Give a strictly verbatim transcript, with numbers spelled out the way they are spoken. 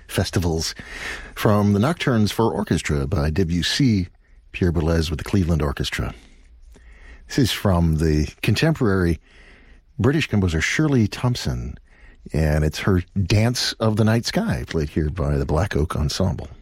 festivals. From the Nocturnes for Orchestra by Debussy, Pierre Boulez with the Cleveland Orchestra. This is from the contemporary British composer Shirley Thompson, and it's her Dance of the Night Sky, played here by the Black Oak Ensemble.